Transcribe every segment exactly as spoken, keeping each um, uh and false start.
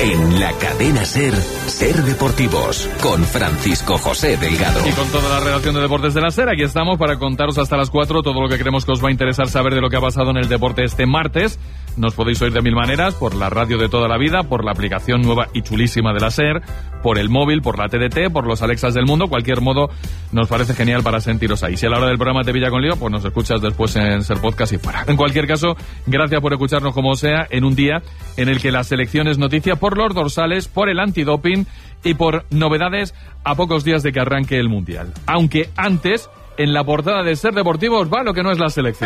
En la cadena SER, SER Deportivos, con Francisco José Delgado. Y con toda la redacción de Deportes de la SER, aquí estamos para contaros hasta las cuatro todo lo que creemos que os va a interesar saber de lo que ha pasado en el deporte este martes. Nos podéis oír de mil maneras, por la radio de toda la vida, por la aplicación nueva y chulísima de la SER, por el móvil, por la T D T, por los Alexas del mundo. Cualquier modo nos parece genial para sentiros ahí. Si a la hora del programa te pilla con lío, pues nos escuchas después en SER Podcast y fuera. En cualquier caso, gracias por escucharnos como sea en un día en el que la selección es noticia por los dorsales, por el antidoping y por novedades a pocos días de que arranque el Mundial. Aunque antes, en la portada de SER Deportivos va lo que no es la selección.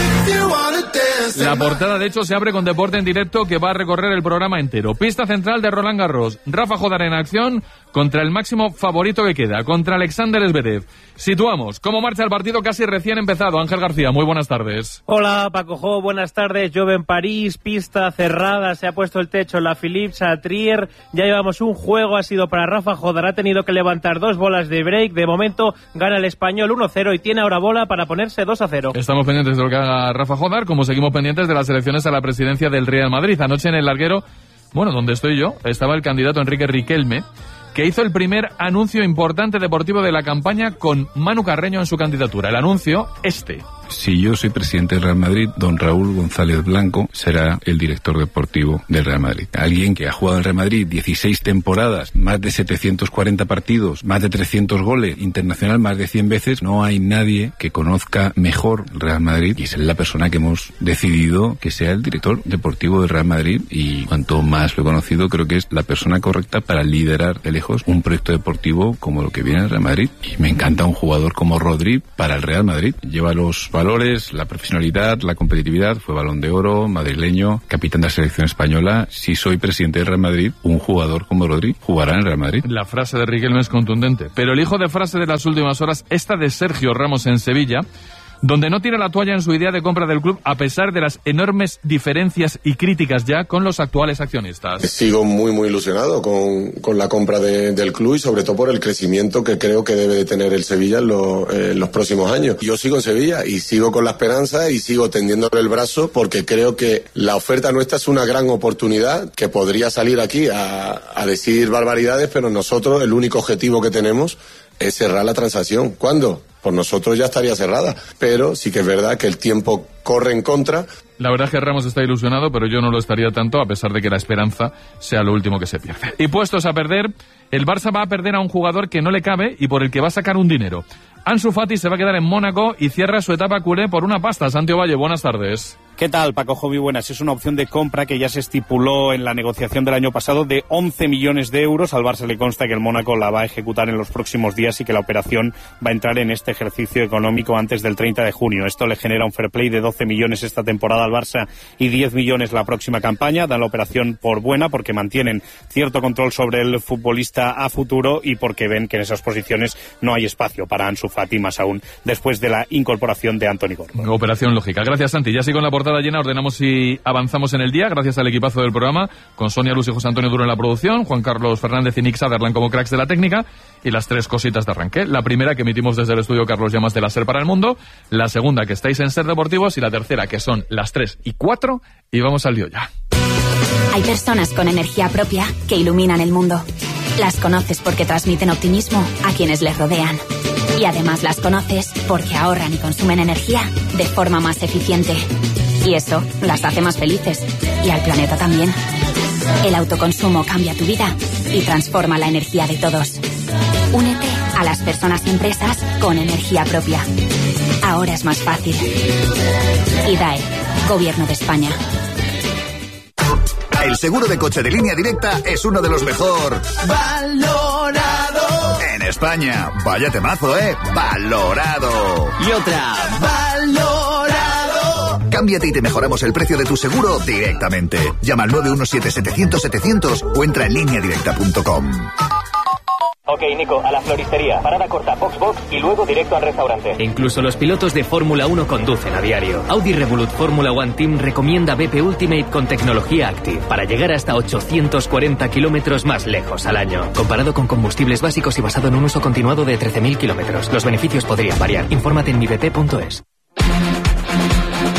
La portada, de hecho, se abre con deporte en directo que va a recorrer el programa entero. Pista central de Roland Garros. Rafa Jodar en acción contra el máximo favorito que queda, contra Alexander Zverev. Situamos cómo marcha el partido casi recién empezado. Ángel García, muy buenas tardes. Hola, Paco Jo, buenas tardes. Llueve en París, pista cerrada, se ha puesto el techo en la Philippe Chatrier. Ya llevamos un juego, ha sido para Rafa Jodar, ha tenido que levantar dos bolas de break. De momento gana el español uno cero y tiene ahora bola para ponerse dos a cero. Estamos pendientes de lo que haga Rafa Jodar, como seguimos pendientes de las elecciones a la presidencia del Real Madrid. Anoche en el larguero, bueno, donde estoy yo, estaba el candidato Enrique Riquelme, que hizo el primer anuncio importante deportivo de la campaña con Manu Carreño en su candidatura. El anuncio, este. Si yo soy presidente del Real Madrid, don Raúl González Blanco será el director deportivo del Real Madrid. Alguien que ha jugado en el Real Madrid dieciséis temporadas, más de setecientos cuarenta partidos, más de trescientos goles, internacional más de cien veces. No hay nadie que conozca mejor el Real Madrid y es la persona que hemos decidido que sea el director deportivo del Real Madrid, y cuanto más lo he conocido, creo que es la persona correcta para liderar de lejos un proyecto deportivo como lo que viene el Real Madrid. Y me encanta un jugador como Rodri para el Real Madrid. Lleva los valores, la profesionalidad, la competitividad, fue Balón de Oro, madrileño, capitán de la selección española. Si soy presidente del Real Madrid, un jugador como Rodri jugará en el Real Madrid. La frase de Riquelme es contundente, pero elijo de frase de las últimas horas esta de Sergio Ramos en Sevilla, donde no tira la toalla en su idea de compra del club a pesar de las enormes diferencias y críticas ya con los actuales accionistas. Sigo muy muy ilusionado con, con la compra de, del club y sobre todo por el crecimiento que creo que debe de tener el Sevilla en, lo, eh, en los próximos años. Yo sigo en Sevilla y sigo con la esperanza y sigo tendiéndole el brazo porque creo que la oferta nuestra es una gran oportunidad que podría salir aquí a, a decir barbaridades, pero nosotros el único objetivo que tenemos es cerrar la transacción. ¿Cuándo? Por nosotros ya estaría cerrada, pero sí que es verdad que el tiempo corre en contra. La verdad es que Ramos está ilusionado, pero yo no lo estaría tanto, a pesar de que la esperanza sea lo último que se pierde. Y puestos a perder, el Barça va a perder a un jugador que no le cabe y por el que va a sacar un dinero. Ansu Fati se va a quedar en Mónaco y cierra su etapa culé por una pasta. Santiago Valle, buenas tardes. ¿Qué tal, Paco Jovi? Buenas. Es una opción de compra que ya se estipuló en la negociación del año pasado de once millones de euros. Al Barça le consta que el Mónaco la va a ejecutar en los próximos días y que la operación va a entrar en este ejercicio económico antes del treinta de junio. Esto le genera un fair play de doce millones esta temporada al Barça y diez millones la próxima campaña. Dan la operación por buena porque mantienen cierto control sobre el futbolista a futuro y porque ven que en esas posiciones no hay espacio para Ansu Fati, más aún después de la incorporación de Anthony Gordon. Operación lógica. Gracias, Santi. Ya sigo en la portada llena, ordenamos y avanzamos en el día, gracias al equipazo del programa, con Sonia Luz y José Antonio Duro en la producción, Juan Carlos Fernández y Nick Sutherland como cracks de la técnica, y las tres cositas de arranque. La primera que emitimos desde el estudio Carlos Llamas de la SER para el mundo, la segunda que estáis en SER Deportivos y la tercera que son las tres y cuatro, y vamos al lío ya. Hay personas con energía propia que iluminan el mundo. Las conoces porque transmiten optimismo a quienes les rodean. Y además las conoces porque ahorran y consumen energía de forma más eficiente. Y eso las hace más felices. Y al planeta también. El autoconsumo cambia tu vida y transforma la energía de todos. Únete a las personas y empresas con energía propia. Ahora es más fácil. I D A E, Gobierno de España. El seguro de coche de Línea Directa es uno de los mejor valorado en España. Vaya temazo, ¿eh? Valorado. Y otra, valorado. Cámbiate y te mejoramos el precio de tu seguro directamente. Llama al nueve uno siete, setecientos, setecientos o entra en línea directa punto com. Ok, Nico, a la floristería. Parada corta, box box y luego directo al restaurante. Incluso los pilotos de Fórmula uno conducen a diario. Audi Revolut Fórmula One Team recomienda B P Ultimate con tecnología Active para llegar hasta ochocientos cuarenta kilómetros más lejos al año. Comparado con combustibles básicos y basado en un uso continuado de trece mil kilómetros. Los beneficios podrían variar. Infórmate en mi b p punto es.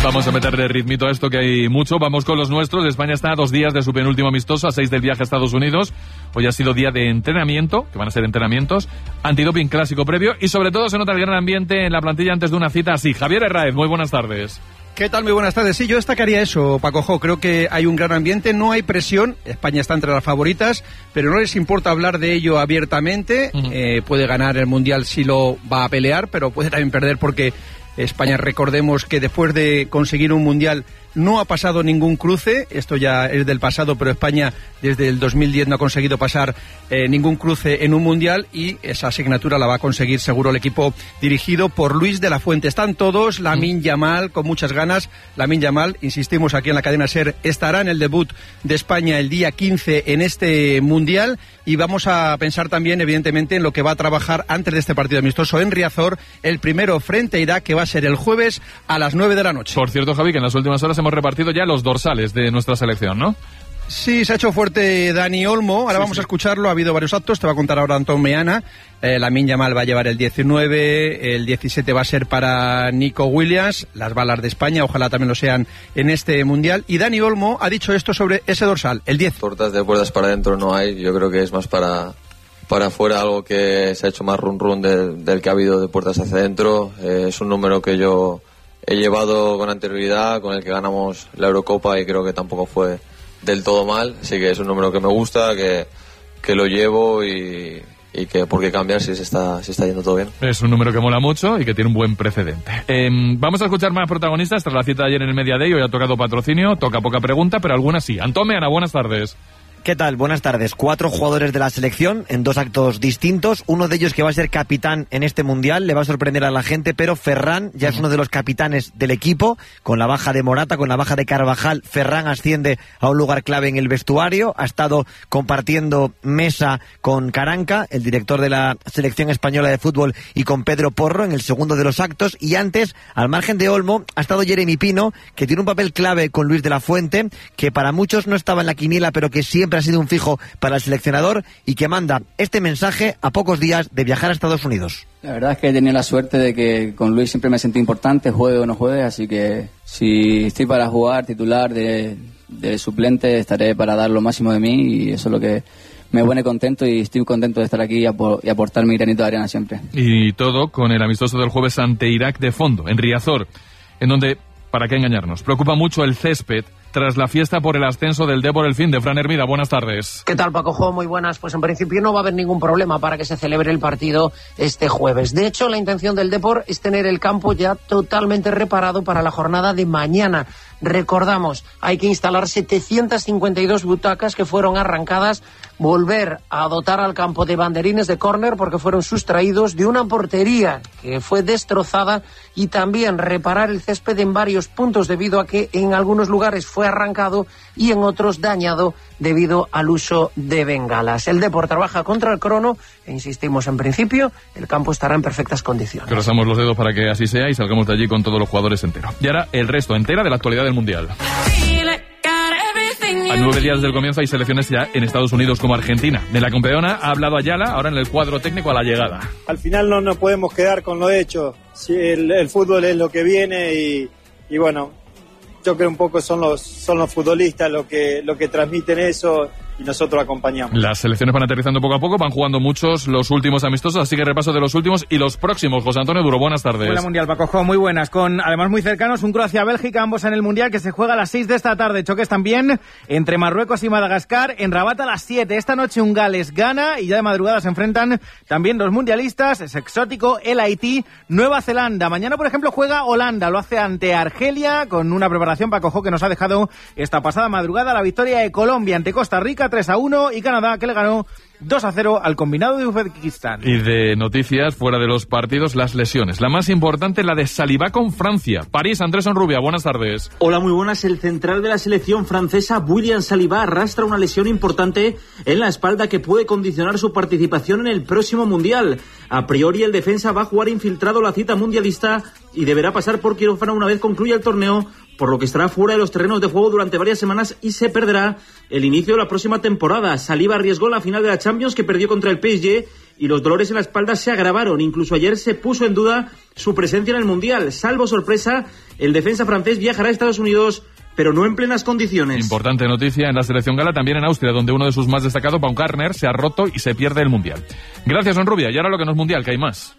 Vamos a meterle ritmito a esto, que hay mucho. Vamos con los nuestros. España está a dos días de su penúltimo amistoso, a seis del viaje a Estados Unidos. Hoy ha sido día de entrenamiento, que van a ser entrenamientos, antidoping clásico previo y sobre todo se nota el gran ambiente en la plantilla antes de una cita así. Javier Herráez, muy buenas tardes. ¿Qué tal? Muy buenas tardes. Sí, yo destacaría eso, Paco Jo. Creo que hay un gran ambiente, no hay presión. España está entre las favoritas, pero no les importa hablar de ello abiertamente. Uh-huh. Eh, puede ganar el Mundial si lo va a pelear, pero puede también perder porque España, recordemos que después de conseguir un Mundial no ha pasado ningún cruce. Esto ya es del pasado, pero España desde el dos mil diez no ha conseguido pasar eh, ningún cruce en un Mundial y esa asignatura la va a conseguir seguro el equipo dirigido por Luis de la Fuente. Están todos, Lamine Yamal con muchas ganas. Lamine Yamal, insistimos aquí en la cadena SER, estará en el debut de España el día quince en este Mundial y vamos a pensar también evidentemente en lo que va a trabajar antes de este partido amistoso en Riazor, el primero frente a Irak, que va a ser el jueves a las nueve de la noche. Por cierto, Javi, que en las últimas horas hemos repartido ya los dorsales de nuestra selección, ¿no? Sí, se ha hecho fuerte Dani Olmo, ahora sí, vamos sí. a escucharlo, ha habido varios actos, te va a contar ahora Antón Meana. eh, Lamine Yamal va a llevar el diecinueve, el diecisiete va a ser para Nico Williams, las balas de España, ojalá también lo sean en este Mundial, y Dani Olmo ha dicho esto sobre ese dorsal, el diez. Tortas de puertas para adentro no hay, yo creo que es más para, para afuera, algo que se ha hecho más run run de, del que ha habido de puertas hacia adentro. eh, es un número que yo he llevado con anterioridad, con el que ganamos la Eurocopa y creo que tampoco fue del todo mal, así que es un número que me gusta, que, que lo llevo y, y que por qué cambiar si se está, si está yendo todo bien. Es un número que mola mucho y que tiene un buen precedente. Eh, vamos a escuchar más protagonistas tras la cita de ayer en el Media Day. Hoy ha tocado patrocinio, toca poca pregunta, pero algunas sí. Antón Meana, buenas tardes. ¿Qué tal? Buenas tardes. Cuatro jugadores de la selección en dos actos distintos. Uno de ellos que va a ser capitán en este Mundial, le va a sorprender a la gente, pero Ferran ya es uno de los capitanes del equipo. Con la baja de Morata, con la baja de Carvajal, Ferran asciende a un lugar clave en el vestuario. Ha estado compartiendo mesa con Caranca, el director de la selección española de fútbol, y con Pedro Porro en el segundo de los actos. Y antes, al margen de Olmo, ha estado Jeremy Pino, que tiene un papel clave con Luis de la Fuente, que para muchos no estaba en la quiniela, pero que siempre ha sido un fijo para el seleccionador y que manda este mensaje a pocos días de viajar a Estados Unidos. La verdad es que he tenido la suerte de que con Luis siempre me sentí importante, juegue o no juegue, así que si estoy para jugar titular de, de suplente estaré para dar lo máximo de mí y eso es lo que me pone contento y estoy contento de estar aquí y, apor- y aportar mi granito de arena siempre. Y todo con el amistoso del jueves ante Irak de fondo, en Riazor, en donde, para qué engañarnos, preocupa mucho el césped tras la fiesta por el ascenso del Depor el fin de Fran Hermida. Buenas tardes. ¿Qué tal, Paco Jo? Muy buenas. Pues en principio no va a haber ningún problema para que se celebre el partido este jueves. De hecho, la intención del Depor es tener el campo ya totalmente reparado para la jornada de mañana. Recordamos, hay que instalar setecientas cincuenta y dos butacas que fueron arrancadas, volver a dotar al campo de banderines de córner porque fueron sustraídos de una portería que fue destrozada y también reparar el césped en varios puntos debido a que en algunos lugares fue arrancado y en otros dañado debido al uso de bengalas. El Depor trabaja contra el crono e insistimos, en principio el campo estará en perfectas condiciones. Cruzamos los dedos para que así sea y salgamos de allí con todos los jugadores enteros. Y ahora el resto entera de la actualidad del Mundial. A nueve días del comienzo hay selecciones ya en Estados Unidos como Argentina. De la campeona ha hablado Ayala, ahora en el cuadro técnico a la llegada. Al final no nos podemos quedar con lo hecho. Sí, el, el fútbol es lo que viene y, y bueno, yo creo un poco son los son los futbolistas lo que lo que transmiten eso y nosotros acompañamos. Las selecciones van aterrizando poco a poco, van jugando muchos los últimos amistosos, así que repaso de los últimos y los próximos. José Antonio Duro, buenas tardes. Hola Mundial, Paco Jo, muy buenas, con además muy cercanos un Croacia-Bélgica, ambos en el Mundial que se juega a las seis de esta tarde. Choques también entre Marruecos y Madagascar, en Rabat a las siete. Esta noche un Gales-Ghana y ya de madrugada se enfrentan también los mundialistas, es exótico, el Haití, Nueva Zelanda. Mañana, por ejemplo, juega Holanda, lo hace ante Argelia con una preparación, Paco Jo, que nos ha dejado esta pasada madrugada la victoria de Colombia ante Costa Rica tres a uno y Canadá que le ganó dos a cero al combinado de Uzbekistán. Y de noticias fuera de los partidos, las lesiones. La más importante, la de Saliba con Francia. París, Andrés Onrubia, buenas tardes. Hola, muy buenas. El central de la selección francesa, William Saliba, arrastra una lesión importante en la espalda que puede condicionar su participación en el próximo Mundial. A priori, el defensa va a jugar infiltrado la cita mundialista y deberá pasar por quirófano una vez concluya el torneo por lo que estará fuera de los terrenos de juego durante varias semanas y se perderá el inicio de la próxima temporada. Saliba arriesgó la final de la Champions, que perdió contra el P S G, y los dolores en la espalda se agravaron. Incluso ayer se puso en duda su presencia en el Mundial. Salvo sorpresa, el defensa francés viajará a Estados Unidos, pero no en plenas condiciones. Importante noticia en la selección gala, también en Austria, donde uno de sus más destacados, Baumgartner, se ha roto y se pierde el Mundial. Gracias, Onrubia. Y ahora lo que no es Mundial, que hay más.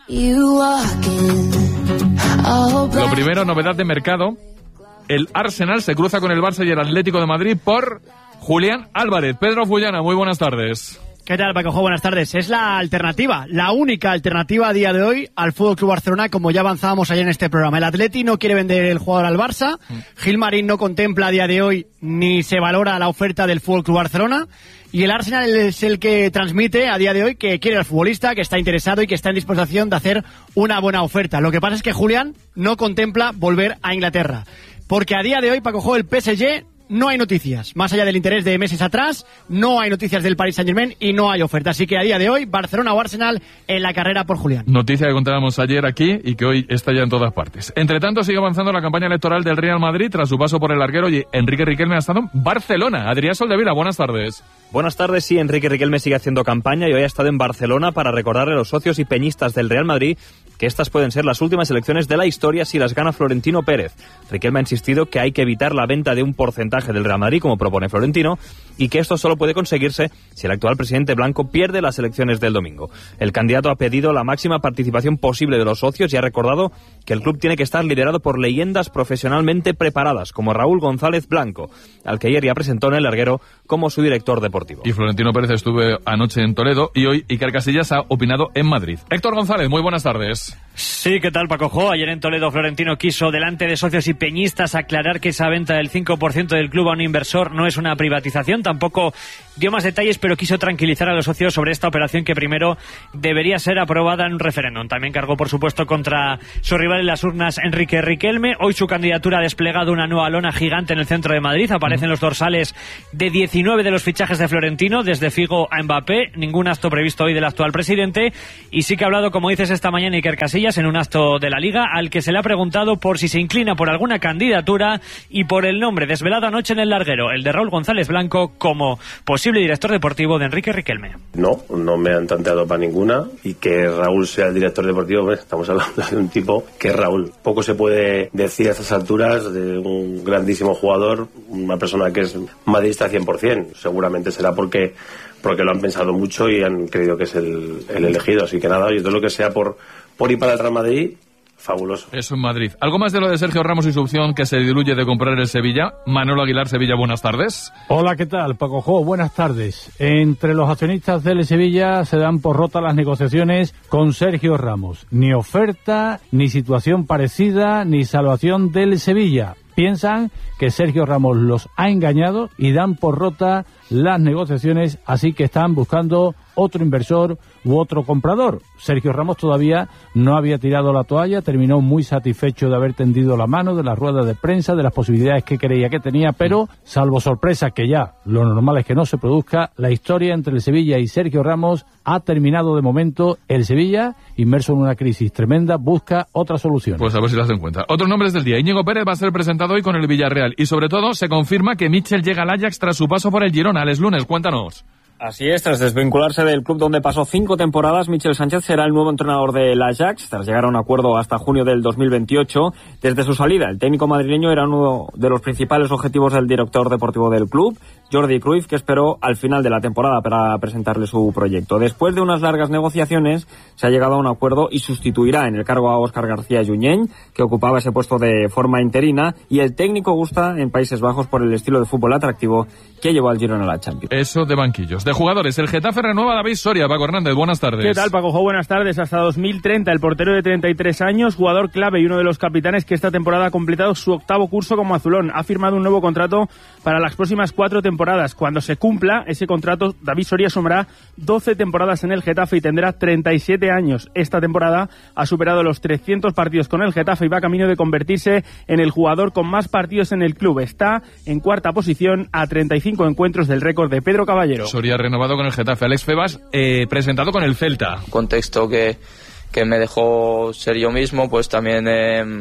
Lo primero, novedad de mercado. El Arsenal se cruza con el Barça y el Atlético de Madrid por Julián Álvarez. Pedro Fullana, muy buenas tardes. ¿Qué tal, Paco? Buenas tardes. Es la alternativa, la única alternativa a día de hoy al F C Barcelona, como ya avanzábamos ayer en este programa. El Atleti no quiere vender el jugador al Barça. Mm. Gilmarín no contempla a día de hoy ni se valora la oferta del F C Barcelona. Y el Arsenal es el que transmite a día de hoy que quiere al futbolista, que está interesado y que está en disposición de hacer una buena oferta. Lo que pasa es que Julián no contempla volver a Inglaterra. Porque a día de hoy, Paco, el P S G no hay noticias. Más allá del interés de meses atrás, no hay noticias del Paris Saint-Germain y no hay oferta. Así que a día de hoy, Barcelona o Arsenal en la carrera por Julián. Noticia que contábamos ayer aquí y que hoy está ya en todas partes. Entre tanto, sigue avanzando la campaña electoral del Real Madrid tras su paso por el larguero, y Enrique Riquelme ha estado en Barcelona. Adrián Soldevila, buenas tardes. Buenas tardes, sí, Enrique Riquelme sigue haciendo campaña y hoy ha estado en Barcelona para recordarle a los socios y peñistas del Real Madrid que estas pueden ser las últimas elecciones de la historia si las gana Florentino Pérez. Riquelme ha insistido que hay que evitar la venta de un porcentaje del Real Madrid, como propone Florentino, y que esto solo puede conseguirse si el actual presidente blanco pierde las elecciones del domingo. El candidato ha pedido la máxima participación posible de los socios y ha recordado que el club tiene que estar liderado por leyendas profesionalmente preparadas, como Raúl González Blanco, al que ayer ya presentó en el larguero como su director deportivo. Y Florentino Pérez estuvo anoche en Toledo y hoy Iker Casillas ha opinado en Madrid. Héctor González, muy buenas tardes. Sí, ¿qué tal, Paco Jo? Ayer en Toledo Florentino quiso, delante de socios y peñistas, aclarar que esa venta del cinco por ciento del club a un inversor no es una privatización. Tampoco dio más detalles, pero quiso tranquilizar a los socios sobre esta operación que primero debería ser aprobada en un referéndum. También cargó, por supuesto, contra su rival en las urnas, Enrique Riquelme. Hoy su candidatura ha desplegado una nueva lona gigante en el centro de Madrid. Aparecen los dorsales de diecinueve de los fichajes de Florentino, desde Figo a Mbappé. Ningún acto previsto hoy del actual presidente. Y sí que ha hablado, como dices, esta mañana Iker Casillas en un acto de la Liga, al que se le ha preguntado por si se inclina por alguna candidatura y por el nombre desvelado anoche en el larguero, el de Raúl González Blanco, como posible director deportivo de Enrique Riquelme. No, no me han tanteado para ninguna, y que Raúl sea el director deportivo, pues, estamos hablando de un tipo que es Raúl. Poco se puede decir a estas alturas de un grandísimo jugador, una persona que es madridista cien por ciento. Seguramente será porque porque lo han pensado mucho y han creído que es el, el elegido. Así que nada, y todo lo que sea por, por ir para el Real Madrid, fabuloso. Eso en Madrid. ¿Algo más de lo de Sergio Ramos y su opción que se diluye de comprar el Sevilla? Manolo Aguilar, Sevilla, buenas tardes. Hola, ¿qué tal, Paco Jo? Buenas tardes. Entre los accionistas del Sevilla se dan por rotas las negociaciones con Sergio Ramos. Ni oferta, ni situación parecida, ni salvación del Sevilla. Piensan que Sergio Ramos los ha engañado y dan por rota las negociaciones, así que están buscando otro inversor u otro comprador. Sergio Ramos todavía no había tirado la toalla, terminó muy satisfecho de haber tendido la mano, de la rueda de prensa, de las posibilidades que creía que tenía, pero salvo sorpresa, que ya lo normal es que no se produzca, la historia entre el Sevilla y Sergio Ramos ha terminado de momento. El Sevilla, inmerso en una crisis tremenda, busca otra solución. Pues a ver si las encuentra. Otros nombres del día. Íñigo Pérez va a ser presentado hoy con el Villarreal y sobre todo se confirma que Mitchell llega al Ajax tras su paso por el Girona. Les Lunes, cuéntanos. Así es, tras desvincularse del club donde pasó cinco temporadas, Michel Sánchez será el nuevo entrenador del Ajax, tras llegar a un acuerdo hasta junio del dos mil veintiocho. Desde su salida, el técnico madrileño era uno de los principales objetivos del director deportivo del club, Jordi Cruyff, que esperó al final de la temporada para presentarle su proyecto. Después de unas largas negociaciones, se ha llegado a un acuerdo y sustituirá en el cargo a Óscar García Junyent, que ocupaba ese puesto de forma interina, y el técnico gusta en Países Bajos por el estilo de fútbol atractivo que llevó al Girona a la Champions. Eso de banquillos. De jugadores, el Getafe renueva a David Soria. Paco Hernández, buenas tardes. ¿Qué tal, Paco? Buenas tardes. Hasta dos mil treinta, el portero de treinta y tres años, jugador clave y uno de los capitanes que esta temporada ha completado su octavo curso como azulón. Ha firmado un nuevo contrato para las próximas cuatro temporadas. Cuando se cumpla ese contrato, David Soria sumará doce temporadas en el Getafe y tendrá treinta y siete años. Esta temporada ha superado los trescientos partidos con el Getafe y va camino de convertirse en el jugador con más partidos en el club. Está en cuarta posición a treinta y cinco encuentros del récord de Pedro Caballero. Soria renovado con el Getafe. Alex Febas, eh, presentado con el Celta. Contexto que, que me dejó ser yo mismo, pues también eh,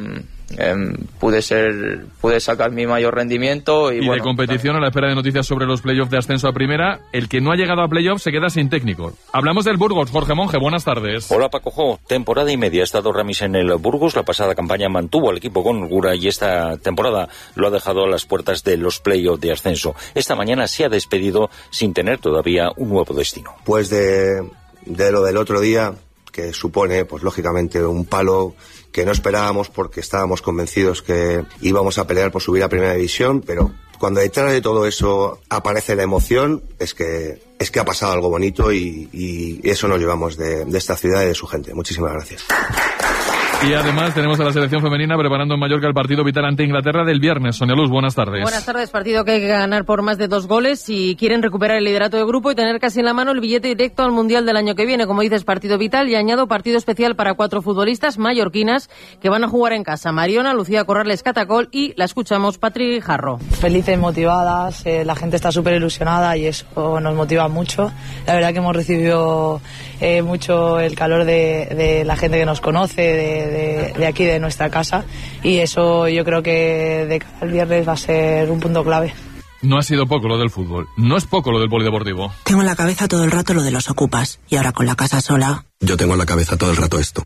eh, pude ser pude sacar mi mayor rendimiento. Y, y bueno, de competición, a la espera de noticias sobre los playoffs de ascenso a primera, el que no ha llegado a playoffs se queda sin técnico. Hablamos del Burgos. Jorge Monge, buenas tardes. Hola Paco Jo, temporada y media ha estado Ramis en el Burgos. La pasada campaña mantuvo al equipo con holgura y esta temporada lo ha dejado a las puertas de los playoffs de ascenso. Esta mañana se ha despedido sin tener todavía un nuevo destino. Pues de, de lo del otro día, que supone, pues lógicamente, un palo que no esperábamos porque estábamos convencidos que íbamos a pelear por subir a Primera División, pero cuando detrás de todo eso aparece la emoción, es que es que ha pasado algo bonito y, y eso nos llevamos de, de esta ciudad y de su gente. Muchísimas gracias. Y además tenemos a la selección femenina preparando en Mallorca el partido vital ante Inglaterra del viernes. Sonia Luz, buenas tardes. Buenas tardes, partido que hay que ganar por más de dos goles si quieren recuperar el liderato de grupo y tener casi en la mano el billete directo al Mundial del año que viene. Como dices, partido vital, y añado partido especial para cuatro futbolistas mallorquinas que van a jugar en casa. Mariona, Lucía Corrales Catacol y, la escuchamos, Patri Jarro. Felices, motivadas, eh, la gente está súper ilusionada y eso nos motiva mucho. La verdad que hemos recibido eh, mucho el calor de, de la gente que nos conoce, de, de, de aquí, de nuestra casa, y eso yo creo que de cara al viernes va a ser un punto clave. No ha sido poco lo del fútbol, no es poco lo del polideportivo. Tengo en la cabeza todo el rato lo de los ocupas, y ahora con la casa sola... Yo tengo en la cabeza todo el rato esto.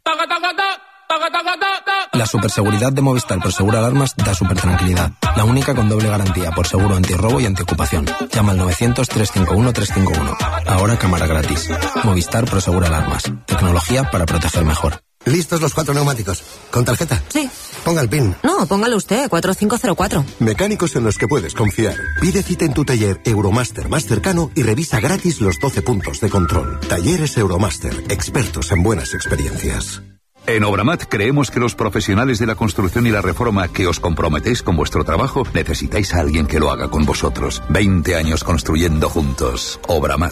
La superseguridad de Movistar por Seguro Alarmas da super tranquilidad. La única con doble garantía por seguro antirrobo y antiocupación. Llama al novecientos, trescientos cincuenta y uno, trescientos cincuenta y uno. Ahora cámara gratis. Movistar Pro Seguro Alarmas. Tecnología para proteger mejor. ¿Listos los cuatro neumáticos? ¿Con tarjeta? Sí. Ponga el PIN. No, póngalo usted, cuatro cinco cero cuatro. Mecánicos en los que puedes confiar. Pide cita en tu taller Euromaster más cercano y revisa gratis los doce puntos de control. Talleres Euromaster, expertos en buenas experiencias. En Obramat creemos que los profesionales de la construcción y la reforma que os comprometéis con vuestro trabajo necesitáis a alguien que lo haga con vosotros. veinte años construyendo juntos. Obramat.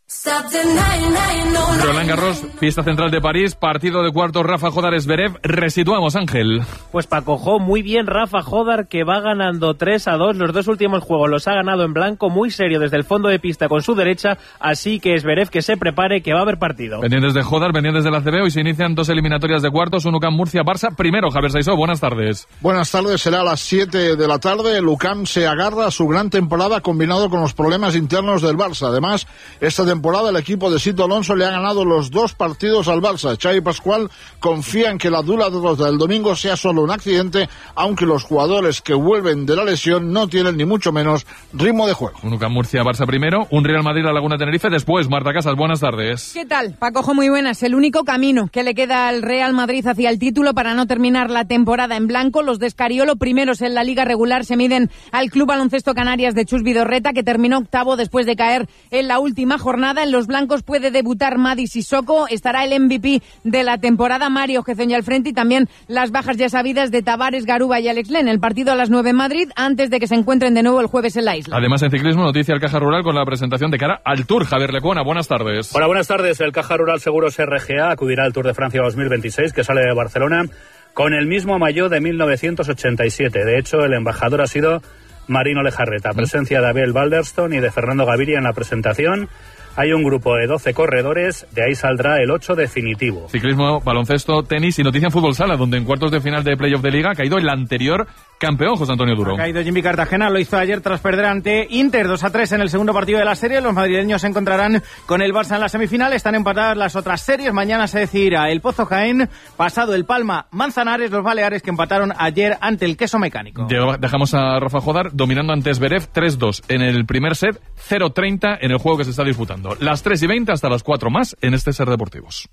Roland Garros, fiesta central de París, partido de cuartos Rafa Jodar Zverev. Resituamos, Ángel. Pues Paco Jo, muy bien Rafa Jodar, que va ganando tres a dos. Los dos últimos juegos los ha ganado en blanco, muy serio desde el fondo de pista con su derecha, así que Zverev que se prepare, que va a haber partido. Pendientes de Jodar, pendientes del A C B, hoy se inician dos eliminatorias de cuartos, un U C A M Murcia-Barça. Primero, Javier Saizó, buenas tardes. Buenas tardes, será a las siete de la tarde. El U C A M se agarra a su gran temporada combinado con los problemas internos del Barça. Además, esta temporada el equipo de Sito Alonso le ha ganado los dos partidos al Barça. Xavi Pascual confía en que la dura derrota del domingo sea solo un accidente, aunque los jugadores que vuelven de la lesión no tienen ni mucho menos ritmo de juego. Un U C A M Murcia-Barça primero, un Real Madrid-La Laguna Tenerife después. Marta Casas, buenas tardes. ¿Qué tal? Paco Jo, muy buenas. El único camino que le queda al Real Madrid hacia el título para no terminar la temporada en blanco. Los de Escariolo, primeros en la Liga regular, se miden al Club Baloncesto Canarias de Chus Vidorreta, que terminó octavo después de caer en la última jornada. En los blancos puede debutar Madi Sissoko, estará el M V P de la temporada, Mario Gezón, al frente, y también las bajas ya sabidas de Tavares, Garuba y Alex Len. El partido a las nueve en Madrid, antes de que se encuentren de nuevo el jueves en la isla. Además, en ciclismo, noticia al Caja Rural con la presentación de cara al Tour. Javier Lecuona, buenas tardes. Hola, buenas tardes. El Caja Rural Seguros R G A acudirá al Tour de Francia dos mil veintiséis, que sale de Barcelona con el mismo maillot de mil novecientos ochenta y siete. De hecho, el embajador ha sido Marino Lejarreta. Presencia de Abel Balderston y de Fernando Gaviria en la presentación. Hay un grupo de doce corredores, de ahí saldrá el ocho definitivo. Ciclismo, baloncesto, tenis y noticia en fútbol sala, donde en cuartos de final de playoff de Liga ha caído el anterior campeón, José Antonio Duro. Ha caído Jimmy Cartagena, lo hizo ayer tras perder ante Inter dos a tres en el segundo partido de la serie. Los madrileños se encontrarán con el Barça en la semifinal. Están empatadas las otras series. Mañana se decidirá el Pozo Jaén, pasado el Palma Manzanares, los Baleares que empataron ayer ante el Queso Mecánico. Dejamos a Rafa Jodar dominando ante Zverev tres dos en el primer set, cero treinta en el juego que se está disputando. Las tres y veinte hasta las cuatro más en este Ser Deportivos.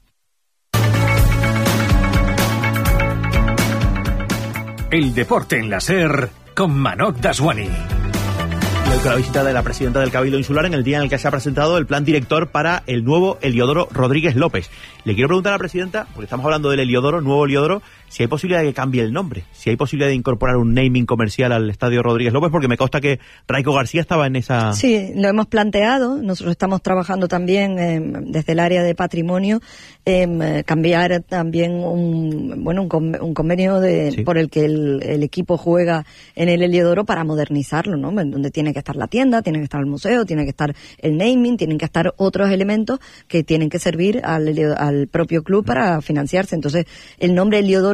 El deporte en la Ser con Manok Daswani. Con la visita de la presidenta del Cabildo Insular en el día en el que se ha presentado el plan director para el nuevo Heliodoro Rodríguez López. Le quiero preguntar a la presidenta, porque estamos hablando del Heliodoro, nuevo Heliodoro, si hay posibilidad de que cambie el nombre, si hay posibilidad de incorporar un naming comercial al Estadio Rodríguez López, porque me consta que Raico García estaba en esa... Sí, lo hemos planteado. Nosotros estamos trabajando también eh, desde el área de patrimonio, eh, cambiar también un bueno un, con, un convenio de, sí. por el que el, el equipo juega en el Heliodoro para modernizarlo, ¿no? Donde tiene que estar la tienda, tiene que estar el museo, tiene que estar el naming, tienen que estar otros elementos que tienen que servir al, al propio club para financiarse. Entonces, el nombre Heliodoro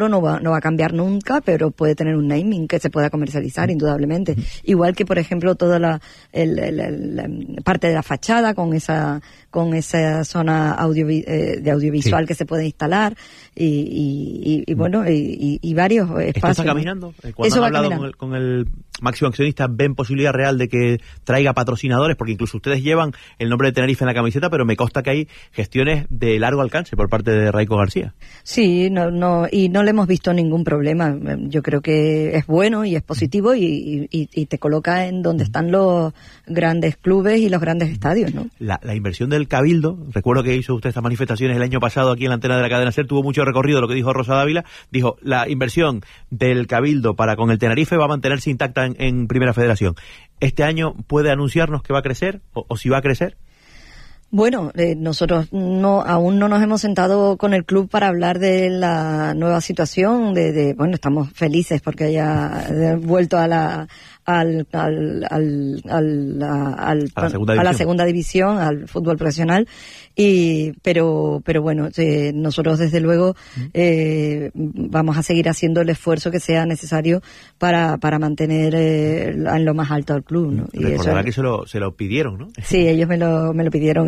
Heliodoro no va, no va a cambiar nunca, pero puede tener un naming que se pueda comercializar, indudablemente. Igual que, por ejemplo, toda la, el, el, el, la parte de la fachada con esa, con esa zona audio, eh, de audiovisual sí. que se puede instalar y, y, y, y bueno, y, y varios espacios. ¿Esto está caminando? Cuando Eso han va hablado con el, con el máximo accionista, ¿ven posibilidad real de que traiga patrocinadores? Porque incluso ustedes llevan el nombre de Tenerife en la camiseta, pero me consta que hay gestiones de largo alcance por parte de Raico García. Sí, no, no, y no le hemos visto ningún problema. Yo creo que es bueno y es positivo y, y, y te coloca en donde están los grandes clubes y los grandes estadios, ¿no? La, la inversión del Cabildo, recuerdo que hizo usted estas manifestaciones el año pasado aquí en la antena de la cadena SER, tuvo mucho recorrido, lo que dijo Rosa Dávila, dijo, la inversión del Cabildo para con el Tenerife va a mantenerse intacta en, en Primera Federación. ¿Este año puede anunciarnos que va a crecer o, o si va a crecer? Bueno, eh, nosotros no aún no nos hemos sentado con el club para hablar de la nueva situación, de, de bueno, estamos felices porque haya vuelto a la al al al, al, al a, la segunda a la segunda división, al fútbol profesional, y pero pero bueno, eh, nosotros desde luego eh, vamos a seguir haciendo el esfuerzo que sea necesario para para mantener eh, en lo más alto al club, ¿no? Y recordará eso, que se lo se lo pidieron, ¿no? Sí, ellos me lo me lo pidieron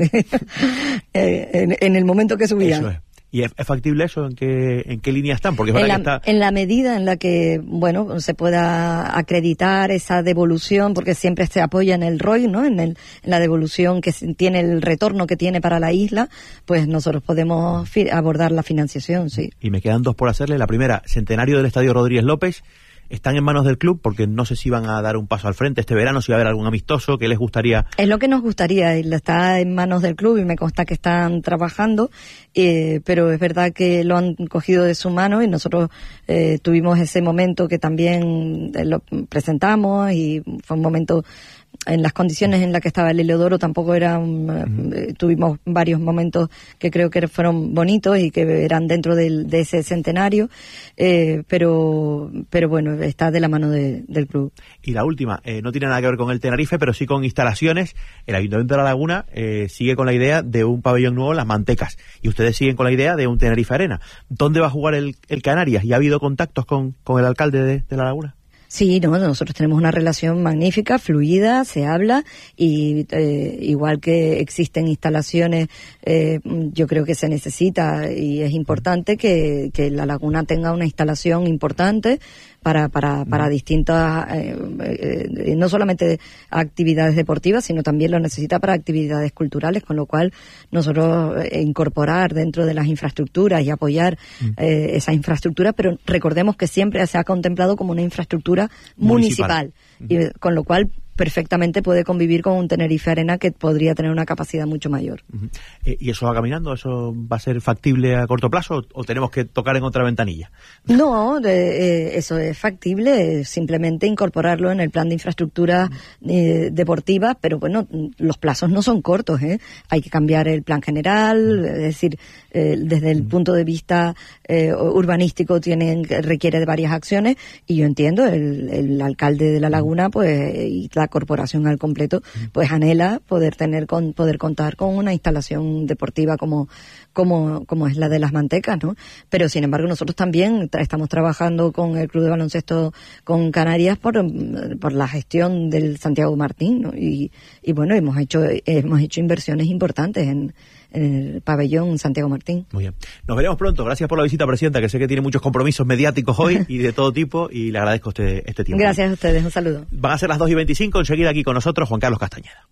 en, en el momento que subían. Eso es. ¿Y es, es factible eso? ¿En qué, en qué línea están? Porque es en, la, que está... en la medida en la que, bueno, se pueda acreditar esa devolución, porque siempre se apoya en el R O I, ¿no? En, el, en la devolución que tiene, el retorno que tiene para la isla, pues nosotros podemos fi- abordar la financiación, sí. Y me quedan dos por hacerle. La primera, centenario del Estadio Rodríguez López. ¿Están en manos del club? Porque no sé si van a dar un paso al frente este verano, si va a haber algún amistoso que les gustaría. Es lo que nos gustaría, y está en manos del club y me consta que están trabajando, eh, pero es verdad que lo han cogido de su mano y nosotros eh, tuvimos ese momento que también eh, lo presentamos y fue un momento en las condiciones en las que estaba el Heliodoro tampoco eran, uh-huh. eh, tuvimos varios momentos que creo que fueron bonitos y que eran dentro del, de ese centenario, eh, pero pero bueno, está de la mano de, del club. Y la última, eh, no tiene nada que ver con el Tenerife, pero sí con instalaciones. El Ayuntamiento de La Laguna eh, sigue con la idea de un pabellón nuevo en Las Mantecas y ustedes siguen con la idea de un Tenerife Arena. ¿Dónde va a jugar el, el Canarias? ¿Y ha habido contactos con, con el alcalde de, de La Laguna? Sí, no, nosotros tenemos una relación magnífica, fluida, se habla y eh, igual que existen instalaciones, eh, yo creo que se necesita y es importante que, que La Laguna tenga una instalación importante para para para distintas, eh, eh, no solamente actividades deportivas, sino también lo necesita para actividades culturales, con lo cual nosotros eh, incorporar dentro de las infraestructuras y apoyar eh, esa infraestructura, pero recordemos que siempre se ha contemplado como una infraestructura municipal, municipal. Y, con lo cual perfectamente puede convivir con un Tenerife Arena que podría tener una capacidad mucho mayor. Uh-huh. eh, ¿Y eso va caminando? ¿Eso va a ser factible a corto plazo o, o tenemos que tocar en otra ventanilla? No, de, eh, eso es factible, eh, simplemente incorporarlo en el plan de infraestructura eh, deportiva, pero bueno, los plazos no son cortos, ¿eh? Hay que cambiar el plan general, uh-huh. es decir, eh, desde el uh-huh. punto de vista eh, urbanístico tienen, requiere de varias acciones y yo entiendo, el, el alcalde de La Laguna pues y la corporación al completo pues anhela poder tener con poder contar con una instalación deportiva como como como es la de Las Mantecas, ¿no? Pero sin embargo nosotros también tra- estamos trabajando con el Club de Baloncesto con Canarias por por la gestión del Santiago Martín, ¿no? Y y bueno, hemos hecho hemos hecho inversiones importantes en en el pabellón Santiago Martín. Muy bien. Nos veremos pronto. Gracias por la visita, Presidenta, que sé que tiene muchos compromisos mediáticos hoy y de todo tipo, y le agradezco este, este tiempo. Gracias a ustedes. Un saludo. Van a ser las dos y veinticinco. Enseguida aquí con nosotros Juan Carlos Castañeda.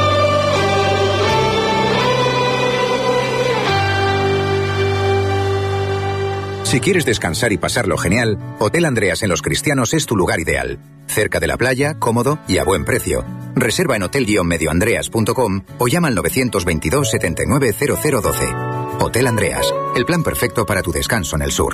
Si quieres descansar y pasarlo genial, Hotel Andreas en Los Cristianos es tu lugar ideal. Cerca de la playa, cómodo y a buen precio. Reserva en hotel guion medio andreas punto com o llama al nueve dos dos, setenta y nueve, cero cero doce. Hotel Andreas, el plan perfecto para tu descanso en el sur.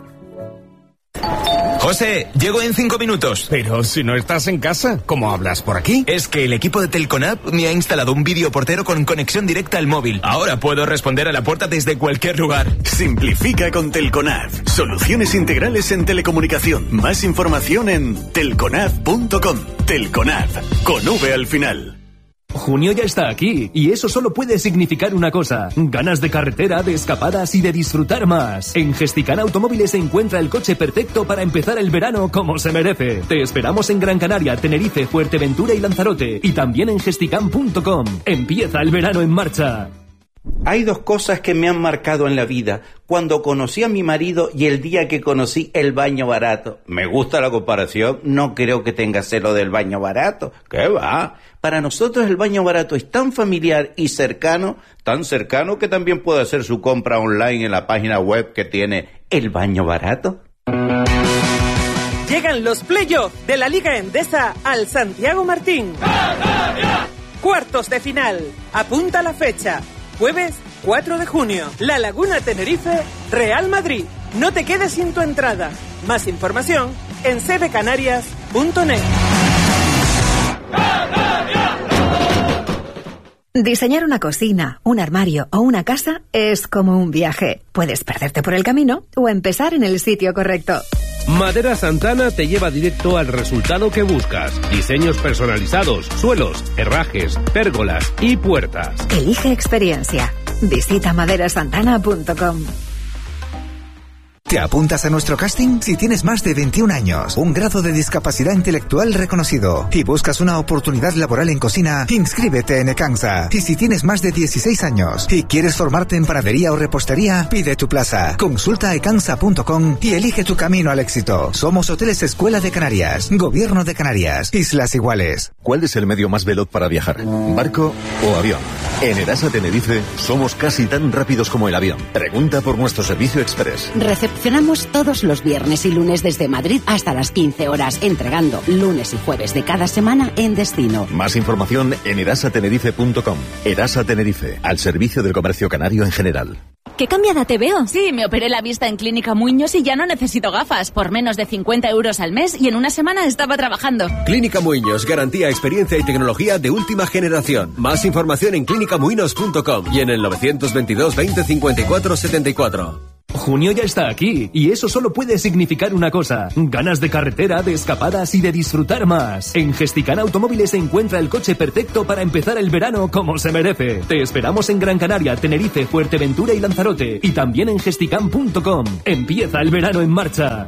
José, llego en cinco minutos. Pero si no estás en casa, ¿cómo hablas por aquí? Es que el equipo de Telconab me ha instalado un videoportero con conexión directa al móvil. Ahora puedo responder a la puerta desde cualquier lugar. Simplifica con Telconab. Soluciones integrales en telecomunicación. Más información en telconab punto com. Telconab, con V al final. Junio ya está aquí, y eso solo puede significar una cosa: ganas de carretera, de escapadas y de disfrutar más. En Gesticana Automóviles se encuentra el coche perfecto para empezar el verano como se merece. Te esperamos en Gran Canaria, Tenerife, Fuerteventura y Lanzarote, y también en gesticam punto com. Empieza el verano en marcha. Hay dos cosas que me han marcado en la vida: cuando conocí a mi marido y el día que conocí el baño barato. Me gusta la comparación, no creo que tenga celo del baño barato. ¿Qué va? Para nosotros el baño barato es tan familiar y cercano, tan cercano que también puede hacer su compra online en la página web que tiene El Baño Barato. Llegan los playoffs de la Liga Endesa al Santiago Martín. Cuartos de final. Apunta la fecha. Jueves cuatro de junio. La Laguna Tenerife, Real Madrid. No te quedes sin tu entrada. Más información en c b canarias punto net. Diseñar una cocina, un armario o una casa es como un viaje. Puedes perderte por el camino o empezar en el sitio correcto. Madera Santana te lleva directo al resultado que buscas. Diseños personalizados, suelos, herrajes, pérgolas y puertas. Elige experiencia. Visita madera santana punto com. ¿Te apuntas a nuestro casting? Si tienes más de veintiún años, un grado de discapacidad intelectual reconocido y buscas una oportunidad laboral en cocina, inscríbete en Ecansa. Y si tienes más de dieciséis años y quieres formarte en panadería o repostería, pide tu plaza. Consulta ecansa punto com y elige tu camino al éxito. Somos Hoteles Escuela de Canarias, Gobierno de Canarias, Islas Iguales. ¿Cuál es el medio más veloz para viajar? ¿Barco o avión? En Erasa Tenerife somos casi tan rápidos como el avión. Pregunta por nuestro servicio express. Recepcionamos todos los viernes y lunes desde Madrid hasta las quince horas, entregando lunes y jueves de cada semana en destino. Más información en erasa tenerife punto com. Erasa Tenerife, al servicio del comercio canario en general. ¿Qué cambiada te veo? Sí, me operé la vista en Clínica Muñoz y ya no necesito gafas. Por menos de cincuenta euros al mes y en una semana estaba trabajando. Clínica Muñoz, garantía, experiencia y tecnología de última generación. Más información en clínica muinos punto com y en el novecientos veintidós veinte cincuenta y cuatro setenta y cuatro. Junio ya está aquí, y eso solo puede significar una cosa: ganas de carretera, de escapadas y de disfrutar más. En Gesticana Automóviles se encuentra el coche perfecto para empezar el verano como se merece. Te esperamos en Gran Canaria, Tenerife, Fuerteventura y Lanzarote, y también en gesticam punto com. Empieza el verano en marcha.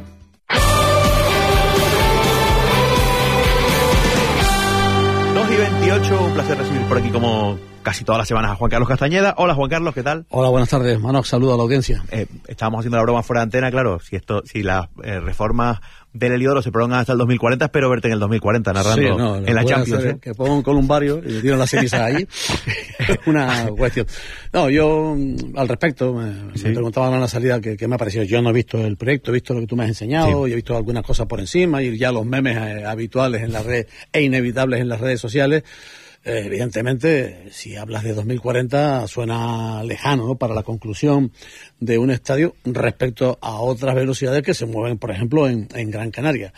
dos y veintiocho, un placer recibir por aquí como casi todas las semanas a Juan Carlos Castañeda. Hola Juan Carlos, ¿qué tal? Hola, buenas tardes, Manox, saludo a la audiencia. Eh, estábamos haciendo la broma fuera de antena, claro, si esto, si las eh, reformas del Heliodoro se prolongan hasta el dos mil cuarenta, espero verte en el dos mil cuarenta narrando sí, no, en la Champions. ¿eh? Que pongo un columbario y le tiran las cenizas ahí. Es una cuestión. No, yo al respecto, me, sí. me preguntaban a la salida que, que me ha parecido. Yo no he visto el proyecto, he visto lo que tú me has enseñado, sí. y he visto algunas cosas por encima y ya los memes eh, habituales en las redes e inevitables en las redes sociales. Eh, evidentemente, si hablas de dos mil cuarenta suena lejano, ¿no?, para la conclusión de un estadio respecto a otras velocidades que se mueven, por ejemplo, en, en Gran Canaria.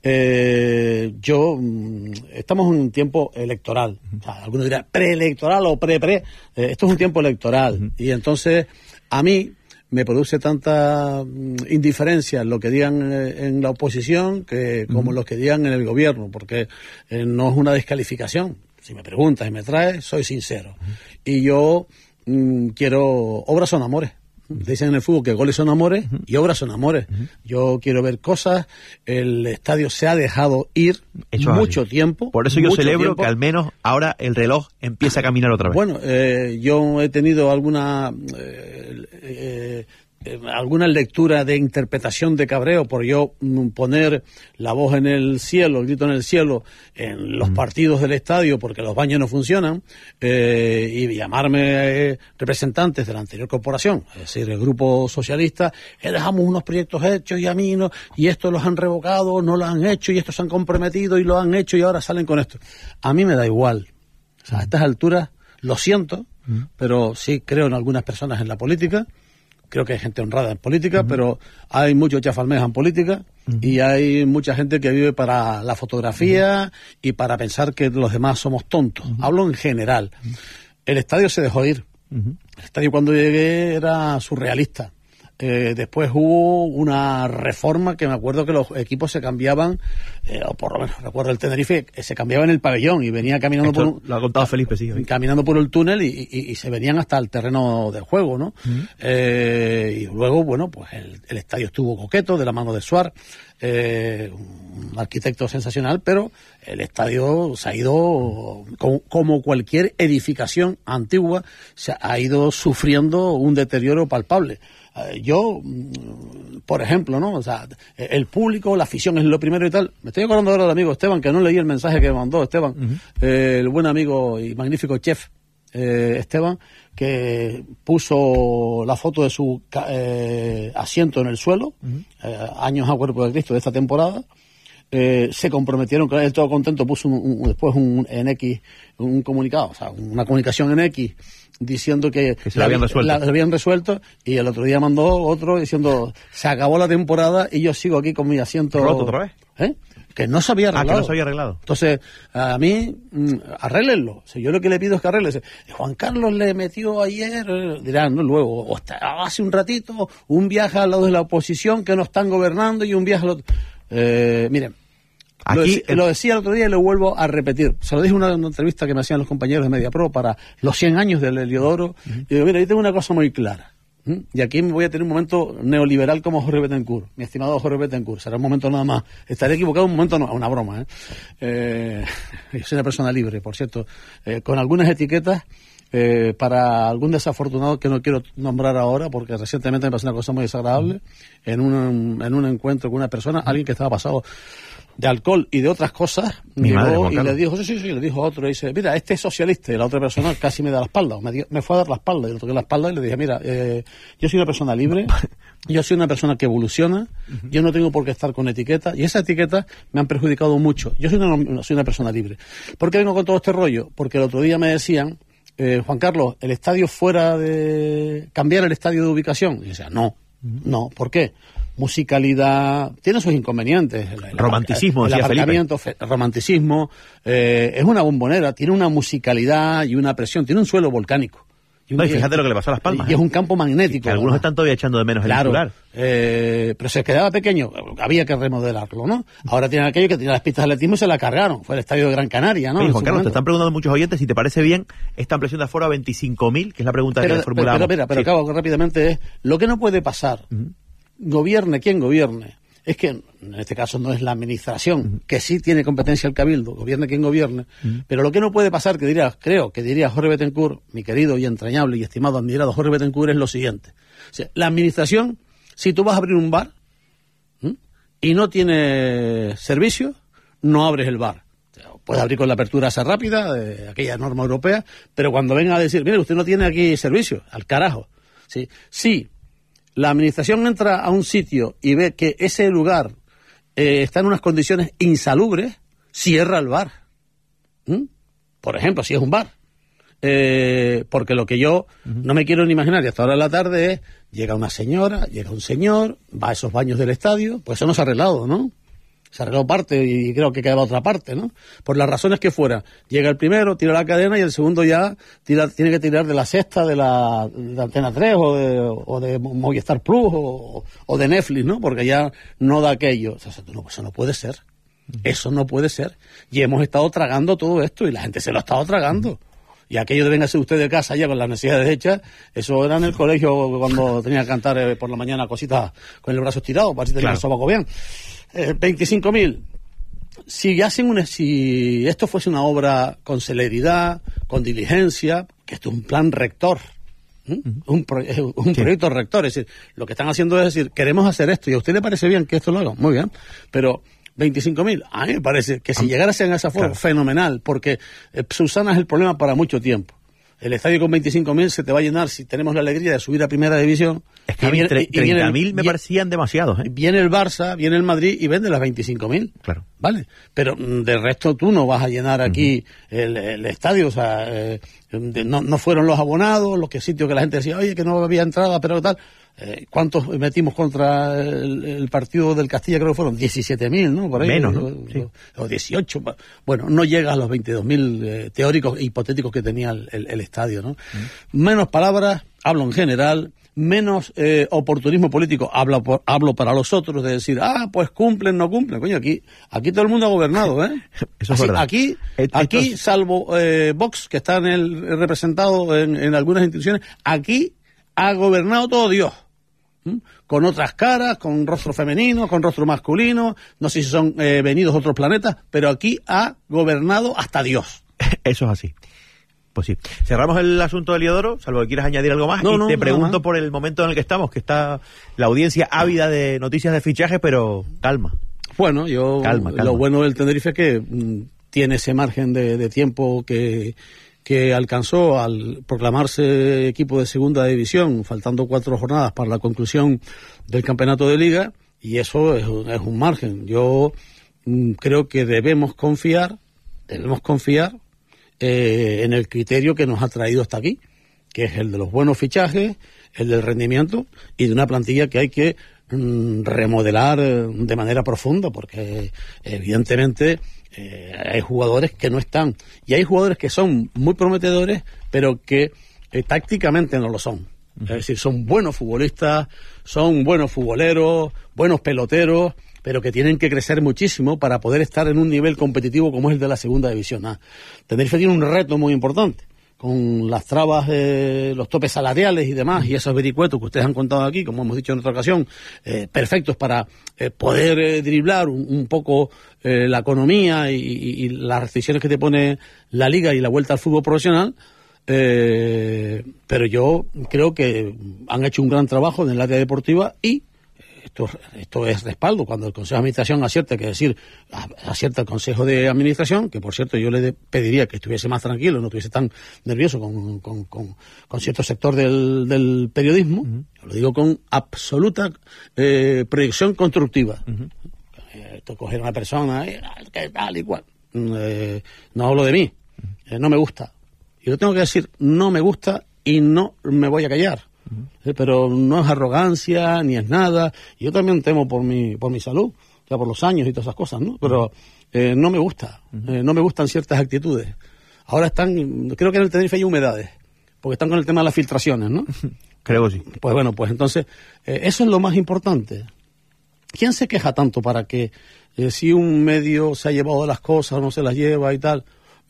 Eh, yo, estamos en un tiempo electoral. O sea, algunos dirán preelectoral o pre-pre. Eh, esto es un tiempo electoral. Uh-huh. Y entonces, a mí me produce tanta indiferencia lo que digan en la oposición que como uh-huh. los que digan en el gobierno, porque eh, no es una descalificación. Si me preguntas y me traes, soy sincero. Uh-huh. Y yo mmm, quiero... Obras son amores. Uh-huh. Dicen en el fútbol que goles son amores uh-huh. y obras son amores. Uh-huh. Yo quiero ver cosas. El estadio se ha dejado ir Hecho mucho así. tiempo. Por eso yo celebro tiempo. que al menos ahora el reloj empieza a caminar otra vez. Bueno, eh, yo he tenido alguna... Eh, eh, Eh, alguna lectura de interpretación de cabreo por yo mm, poner la voz en el cielo, el grito en el cielo en los mm. partidos del estadio porque los baños no funcionan eh, y llamarme eh, representantes de la anterior corporación, es decir, el grupo socialista, eh, dejamos unos proyectos hechos y a mí no, y estos los han revocado, no los han hecho y estos se han comprometido y lo han hecho y ahora salen con esto. A mí me da igual. O sea, a estas alturas lo siento, mm. pero sí creo en algunas personas en la política. Creo que hay gente honrada en política, uh-huh. pero hay muchos chafalmejas en política uh-huh. y hay mucha gente que vive para la fotografía uh-huh. y para pensar que los demás somos tontos. Uh-huh. Hablo en general. Uh-huh. El estadio se dejó ir. Uh-huh. El estadio cuando llegué era surrealista. Eh, después hubo una reforma que me acuerdo que los equipos se cambiaban, eh, o por lo menos recuerdo el Tenerife, eh, se cambiaba en el pabellón y venía caminando Esto por un, lo ha contado Felipe, sí. Hoy. Caminando por el túnel y, y, y se venían hasta el terreno de juego, ¿no? Uh-huh. Eh, y luego, bueno, pues el, el estadio estuvo coqueto de la mano de Suárez, eh, un arquitecto sensacional, pero el estadio se ha ido, como, como cualquier edificación antigua, se ha ido sufriendo un deterioro palpable. Yo, por ejemplo, ¿no? O sea, el público, la afición es lo primero y tal. Me estoy acordando ahora del amigo Esteban, que no leí el mensaje que me mandó Esteban, uh-huh. eh, el buen amigo y magnífico chef eh, Esteban, que puso la foto de su eh, asiento en el suelo, uh-huh. eh, años a cuerpo de Cristo de esta temporada. Eh, se comprometieron, que él todo contento puso un, un, después un en X, un comunicado, o sea, una comunicación en X diciendo que, que se la habían resuelto. La, la habían resuelto, y el otro día mandó otro diciendo se acabó la temporada y yo sigo aquí con mi asiento. ¿Roto otra vez? ¿Eh? Que no se había arreglado. Ah, que no se había arreglado. Entonces, a mí, mmm, arréglenlo. O sea, yo lo que le pido es que arreglen. Juan Carlos le metió ayer, eh, dirán, ¿no? Luego, o hasta hace un ratito, un viaje al lado de la oposición que no están gobernando y un viaje al otro. Eh, miren, Aquí, lo, decía, el... lo decía el otro día y lo vuelvo a repetir. Se lo dije en una, una entrevista que me hacían los compañeros de Mediapro para los cien años del Heliodoro. Uh-huh. Y digo, mira, yo tengo una cosa muy clara. ¿Mm? Y aquí me voy a tener un momento neoliberal como Jorge Betancourt, mi estimado Jorge Betancourt. Será un momento nada más. Estaré equivocado, un momento no, una broma. ¿eh? Eh, yo soy una persona libre, por cierto, eh, con algunas etiquetas eh, para algún desafortunado que no quiero nombrar ahora, porque recientemente me pasó una cosa muy desagradable uh-huh. en, un, en un encuentro con una persona, alguien que estaba pasado de alcohol y de otras cosas, Mi llegó madre, y le dijo, sí, sí, sí, le dijo a otro, y dice, mira, este es socialista, y la otra persona casi me da la espalda, me, dio, me fue a dar la espalda, y le toqué la espalda y le dije, mira, eh, yo soy una persona libre, yo soy una persona que evoluciona, uh-huh. yo no tengo por qué estar con etiquetas, y esas etiquetas me han perjudicado mucho. Yo soy una, soy una persona libre. ¿Por qué vengo con todo este rollo? Porque el otro día me decían, eh, Juan Carlos, el estadio fuera de... cambiar el estadio de ubicación. Y yo decía, no, uh-huh. no, ¿por qué? Musicalidad, tiene sus inconvenientes. El, el romanticismo, el, el aparcamiento, fe, romanticismo, eh, es una bombonera, tiene una musicalidad y una presión, tiene un suelo volcánico. Y, un, no, y fíjate lo que le pasó a Las Palmas. Y ¿eh? es un campo magnético. Que algunos están todavía echando de menos claro, el titular. Eh, pero se quedaba pequeño, había que remodelarlo, ¿no? Ahora tienen aquello que tenía las pistas de atletismo y se la cargaron. Fue el estadio de Gran Canaria, ¿no? Oye, Juan Carlos, te están preguntando muchos oyentes si te parece bien esta ampliación de aforo a veinticinco mil, que es la pregunta pero, que le formulamos. Pero, pero, pero, sí. pero acabo rápidamente, es lo que no puede pasar. Uh-huh. Gobierne quien gobierne, es que en este caso no es la administración, uh-huh. que sí tiene competencia el cabildo, gobierne quien gobierne, uh-huh. pero lo que no puede pasar, que diría, creo que diría Jorge Betancourt, mi querido y entrañable y estimado admirado Jorge Betancourt, es lo siguiente. O sea, la administración, si tú vas a abrir un bar ¿sí? y no tiene servicio, no abres el bar. O sea, puedes abrir con la apertura esa rápida, de aquella norma europea, pero cuando venga a decir, mire, usted no tiene aquí servicio, al carajo. Sí, sí. La administración entra a un sitio y ve que ese lugar eh, está en unas condiciones insalubres, cierra el bar. ¿Mm? Por ejemplo, si es un bar. Eh, porque lo que yo uh-huh. no me quiero ni imaginar, y hasta ahora de la tarde es, llega una señora, llega un señor, va a esos baños del estadio, pues eso no se ha arreglado, ¿no? Se arregló parte y creo que quedaba otra parte, ¿no? Por las razones que fuera. Llega el primero, tira la cadena y el segundo ya tira, tiene que tirar de la sexta de la, de la Antena tres o de, o de Movistar Plus o, o de Netflix, ¿no? Porque ya no da aquello. O sea, eso, no, eso no puede ser. Eso no puede ser. Y hemos estado tragando todo esto y la gente se lo ha estado tragando. Y aquello de véngase usted de casa ya con las necesidades hechas, eso era en el colegio cuando tenía que cantar eh, por la mañana cositas con el brazo estirado, para si tenía claro. el sobaco bien. Eh, veinticinco mil. Si hacen una, si esto fuese una obra con celeridad, con diligencia, que esto es un plan rector, ¿Mm? Uh-huh. un, pro, un sí. proyecto rector, es decir, lo que están haciendo es decir, queremos hacer esto y a usted le parece bien que esto lo haga, muy bien, pero veinticinco mil, a mí me parece que si llegarasen a esa forma, claro. fenomenal, porque eh, Susana es el problema para mucho tiempo. El estadio con veinticinco mil se te va a llenar si tenemos la alegría de subir a primera división. Es que viene, treinta mil me parecían demasiados. ¿eh? Viene el Barça, viene el Madrid y vende las veinticinco mil. Claro. Vale. Pero de resto tú no vas a llenar aquí uh-huh. el, el estadio. O sea, eh, no, no fueron los abonados, los que sitios que la gente decía, oye, que no había entrada, pero tal. Eh, ¿Cuántos metimos contra el, el partido del Castilla? Creo que fueron diecisiete mil, ¿no? Por ahí, menos, ¿no? O, sí. o dieciocho. Bueno, no llega a los veintidós mil eh, teóricos e hipotéticos que tenía el, el, el estadio, ¿no? Mm. Menos palabras, hablo en general. menos eh, oportunismo político, hablo, por, hablo para los otros, de decir, ah, pues cumplen, no cumplen. Coño, aquí aquí todo el mundo ha gobernado, ¿eh? Eso es Así, verdad. Aquí, Estos... aquí salvo eh, Vox, que está en el, representado en, en algunas instituciones, aquí ha gobernado todo Dios. ¿Mm? Con otras caras, con rostro femenino, con rostro masculino, no sé si son eh, venidos de otros planetas, pero aquí ha gobernado hasta Dios. Eso es así. Pues sí. Cerramos el asunto de Heliodoro, salvo que quieras añadir algo más. No, y no, te pregunto más. por el momento en el que estamos, que está la audiencia ávida de noticias de fichaje, pero calma. Bueno, yo calma, calma. Lo bueno del Tenerife es que mm, tiene ese margen de, de tiempo que, que alcanzó al proclamarse equipo de segunda división, faltando cuatro jornadas para la conclusión del campeonato de liga, y eso es, es un margen. Yo mm, creo que debemos confiar, debemos confiar Eh, en el criterio que nos ha traído hasta aquí, que es el de los buenos fichajes, el del rendimiento y de una plantilla que hay que mm, remodelar eh, de manera profunda, porque evidentemente eh, hay jugadores que no están, y hay jugadores que son muy prometedores, pero que eh, tácticamente no lo son. Uh-huh. Es decir, son buenos futbolistas, son buenos futboleros, buenos peloteros, pero que tienen que crecer muchísimo para poder estar en un nivel competitivo como es el de la segunda división A. Tenerife tiene un reto muy importante, con las trabas, eh, los topes salariales y demás, y esos vericuetos que ustedes han contado aquí, como hemos dicho en otra ocasión, eh, perfectos para eh, poder eh, driblar un, un poco eh, la economía y, y, y las restricciones que te pone la liga y la vuelta al fútbol profesional. Eh, pero yo creo que han hecho un gran trabajo en el área deportiva y Esto, esto es respaldo. Cuando el Consejo de Administración acierta, que decir, acierta el Consejo de Administración, que por cierto yo le de, pediría que estuviese más tranquilo, no estuviese tan nervioso con, con, con, con cierto sector del, del periodismo, uh-huh. Lo digo con absoluta eh, proyección constructiva. Uh-huh. Esto coger a una persona, eh, que tal y cual, eh, no hablo de mí, uh-huh. eh, no me gusta. Y yo tengo que decir, no me gusta y no me voy a callar. Uh-huh. Pero no es arrogancia ni es nada. Yo también temo por mi por mi salud, o sea, por los años y todas esas cosas, ¿no? Pero eh, no me gusta, uh-huh. eh, no me gustan ciertas actitudes. Ahora están, creo que en el Tenerife hay humedades, porque están con el tema de las filtraciones, ¿no? Creo que sí. Pues bueno, pues entonces eh, eso es lo más importante. ¿Quién se queja tanto para que eh, si un medio se ha llevado las cosas o no se las lleva y tal?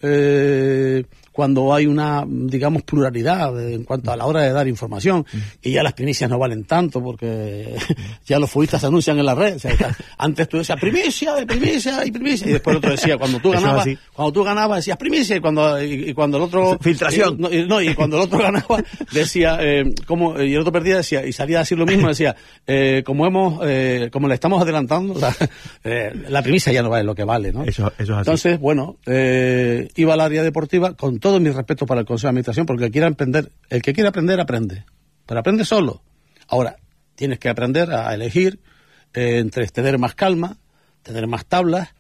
Eh, cuando hay una, digamos, pluralidad en cuanto a la hora de dar información, mm. y ya las primicias no valen tanto porque ya los futbolistas se anuncian en la red. O sea, antes tú decías primicia, de primicia y primicia, y después el otro decía, cuando tú ganabas, cuando tú ganabas decías primicia, y cuando y, y cuando el otro filtración, eh, no, y, no, y cuando el otro ganaba decía, eh, como, y el otro perdía decía, y salía a decir lo mismo, decía, eh, como hemos, eh, como le estamos adelantando, o sea, eh, la primicia ya no vale lo que vale, ¿no? Eso, eso es así. Entonces, bueno, eh, iba al área deportiva con todo mi respeto para el Consejo de Administración, porque el que quiera aprender, el que quiera aprender, aprende. Pero aprende solo. Ahora, tienes que aprender a elegir eh, entre tener más calma, tener más tablas,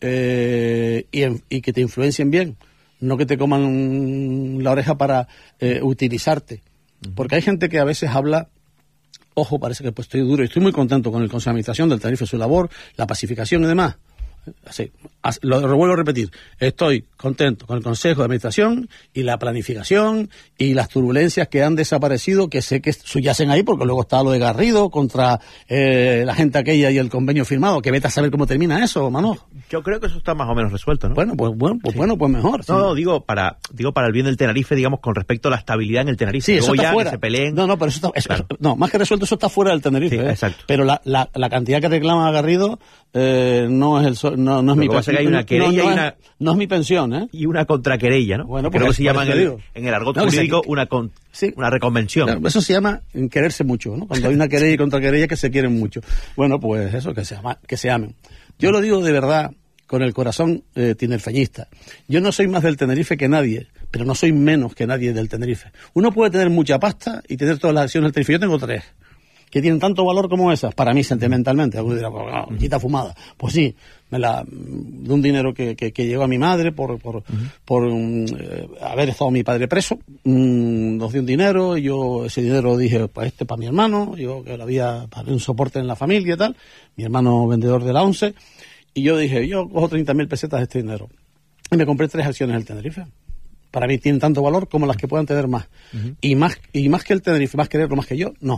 eh, y, y que te influencien bien. No que te coman la oreja para eh, utilizarte. Porque hay gente que a veces habla, ojo, parece que pues estoy duro, y estoy muy contento con el Consejo de Administración, del Tenerife, su labor, la pacificación y demás. Así, lo, lo vuelvo a repetir, estoy contento con el Consejo de Administración y la planificación y las turbulencias que han desaparecido, que sé que subyacen ahí, porque luego está lo de Garrido contra eh, la gente aquella y el convenio firmado, que vete a saber cómo termina eso, Manoj. Yo creo que eso está más o menos resuelto, ¿no? Bueno, pues bueno, pues, sí. bueno, pues mejor. No, sí. no, digo para digo para el bien del Tenerife, digamos, con respecto a la estabilidad en el Tenerife. Sí, luego eso está ya fuera. Que se peleen. No, no, pero eso está, eso, claro. no, más que resuelto, eso está fuera del Tenerife. Sí, ¿eh? Exacto. Pero la, la, la cantidad que reclama Garrido eh, no es el no, no es mi pensión. Hay una querella no, no, y es, una, no es mi pensión, ¿eh? Y una contraquerella, ¿no? Bueno, creo pues que se llama en el, digo. en el argot no, jurídico se, una con, sí. una reconvención. Claro, eso se llama quererse mucho, ¿no? Cuando hay una querella y contraquerella que se quieren mucho. Bueno, pues eso, que se ama, que se amen. Yo lo digo de verdad, con el corazón eh, tinerfeñista. Yo no soy más del Tenerife que nadie, pero no soy menos que nadie del Tenerife. Uno puede tener mucha pasta y tener todas las acciones del Tenerife. Yo tengo tres, que tienen tanto valor como esas, para mí sentimentalmente. Alguno dirá, oh, quita fumada. Pues sí, me la, de un dinero que, que, que llegó a mi madre por, por, uh-huh. por um, eh, haber estado mi padre preso, um, nos dio un dinero, y yo ese dinero dije, pues este para mi hermano, yo que lo había para un soporte en la familia y tal, mi hermano vendedor de la once, y yo dije, yo cojo treinta mil pesetas de este dinero. Y me compré tres acciones del Tenerife. para mí tienen tanto valor como las que puedan tener más. Uh-huh. Y más y más que el Tenerife, más quererlo más que yo, no.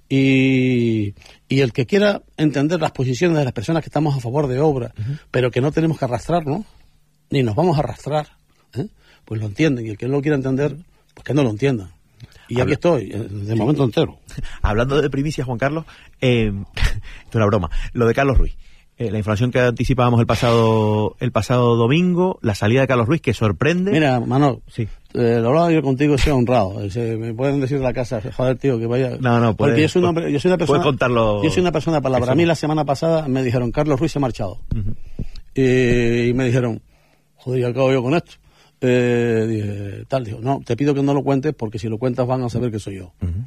Y, y el que quiera entender las posiciones de las personas que estamos a favor de obra, uh-huh. pero que no tenemos que arrastrarnos, ni nos vamos a arrastrar, ¿eh? Pues lo entienden. Y el que no lo quiera entender, pues que no lo entienda. Y Habla... aquí estoy, de momento entero. Hablando de primicias, Juan Carlos, eh, esto es una broma, lo de Carlos Ruiz. Eh, la información que anticipábamos el pasado el pasado domingo, la salida de Carlos Ruiz, que sorprende. Mira, Manolo, sí. eh, lo hablaba yo contigo, soy honrado. Eh, me pueden decir de la casa, joder, tío, que vaya. No, no, puede, porque yo soy, un hombre, yo soy una persona. Puedes contarlo. Yo soy una persona de palabra. A mí la semana pasada me dijeron, Carlos Ruiz se ha marchado. Uh-huh. eh, y me dijeron, joder, ¿y acabo yo con esto? Eh, dije, tal, dijo, no, te pido que no lo cuentes porque si lo cuentas van a saber que soy yo. Uh-huh.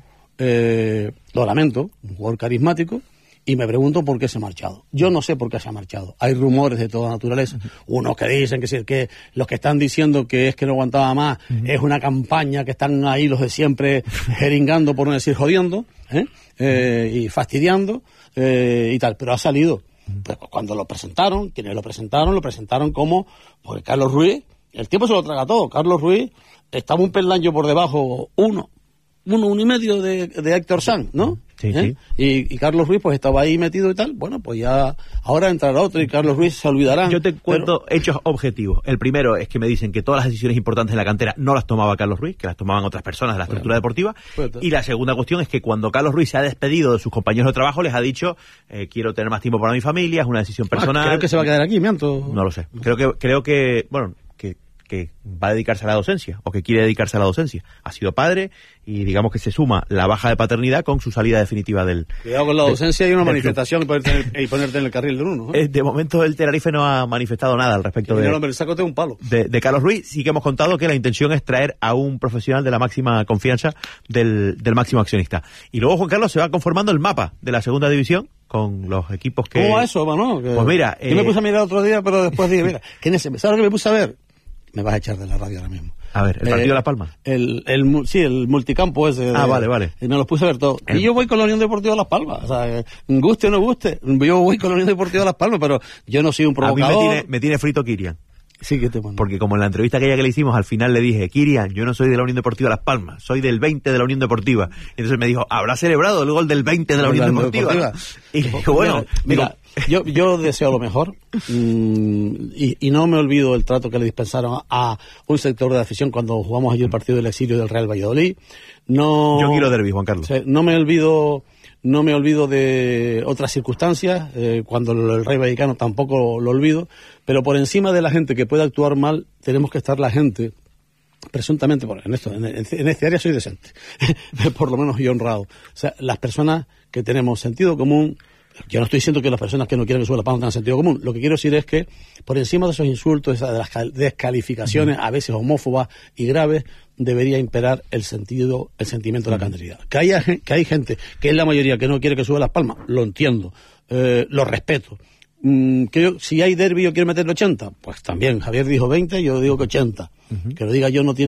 eh, lo lamento, un jugador carismático. Y me pregunto por qué se ha marchado. Yo no sé por qué se ha marchado. Hay rumores de toda naturaleza. Uh-huh. Unos que dicen que, sí, que los que están diciendo que es que no aguantaba más, uh-huh. es una campaña que están ahí los de siempre jeringando, por no decir jodiendo, ¿eh? Eh, y fastidiando eh, y tal. Pero ha salido. Uh-huh. Pues cuando lo presentaron, quienes lo presentaron, lo presentaron como, porque Carlos Ruiz, el tiempo se lo traga todo. Carlos Ruiz estaba un peldaño por debajo, uno, uno, uno y medio de, de Héctor Sanz, ¿no? Sí, ¿Eh? sí. Y, y Carlos Ruiz pues estaba ahí metido y tal. Bueno, pues ya ahora entrará otro y Carlos Ruiz se olvidará. Yo te cuento pero... hechos objetivos. El primero es que me dicen que todas las decisiones importantes en la cantera no las tomaba Carlos Ruiz, que las tomaban otras personas de la estructura bueno, deportiva. Pues, y la segunda cuestión es que cuando Carlos Ruiz se ha despedido de sus compañeros de trabajo les ha dicho eh, quiero tener más tiempo para mi familia, es una decisión personal. Ah, creo que se va a quedar aquí, miento. No lo sé. Creo que creo que bueno que que va a dedicarse a la docencia o que quiere dedicarse a la docencia. Ha sido padre y digamos que se suma la baja de paternidad con su salida definitiva del... Cuidado con la docencia, de, hay una manifestación y ponerte, en el, y ponerte en el carril de uno. ¿eh? De momento el Tenerife no ha manifestado nada al respecto de, hombre, sácate un palo. De, de Carlos Ruiz. Sí que hemos contado que la intención es traer a un profesional de la máxima confianza del, del máximo accionista. Y luego Juan Carlos se va conformando el mapa de la segunda división con los equipos que... ¿Cómo va eso, mano? Que, pues mira... Yo eh, me puse a mirar otro día, pero después dije, mira, ¿quién es? ¿Sabes lo que me puse a ver? Me vas a echar de la radio ahora mismo. A ver, ¿el partido eh, de Las Palmas? El, el, sí, el multicampo ese. Ah, de, vale, vale. Y me los puse a ver todo. El... Y yo voy con la Unión Deportiva de Las Palmas. O sea, guste o no guste, yo voy con la Unión Deportiva de Las Palmas, pero yo no soy un provocador. A mí me tiene, me tiene frito Kirian. Sí, que te mando. Porque como en la entrevista aquella que le hicimos, al final le dije, Kirian, yo no soy de la Unión Deportiva Las Palmas, soy del veinte de la Unión Deportiva. Y entonces me dijo, ¿habrá celebrado el gol del veinte de la Unión Deportiva? Deportiva? Y le dije, bueno, mira, mira yo, yo deseo lo mejor mmm, y, y no me olvido del trato que le dispensaron a un sector de la afición cuando jugamos allí el partido del exilio del Real Valladolid. No, yo quiero derbi, Juan Carlos. No me olvido... No me olvido de otras circunstancias, eh, cuando el Rey Vallecano tampoco lo olvido, pero por encima de la gente que puede actuar mal, tenemos que estar la gente, presuntamente, bueno, en, esto, en, en este área soy decente, por lo menos yo honrado. O sea, las personas que tenemos sentido común, yo no estoy diciendo que las personas que no quieren que suba la paz no tengan sentido común, lo que quiero decir es que por encima de esos insultos, de las descalificaciones, a veces homófobas y graves, debería imperar el sentido, el sentimiento de la candería. Que haya, que hay gente, que es la mayoría, que no quiere que suba Las Palmas, lo entiendo, eh, lo respeto. Mm, que yo, si hay derbi yo quiero meterle ochenta, pues también, Javier dijo veinte, yo digo que ochenta. Uh-huh. Que lo diga yo no tiene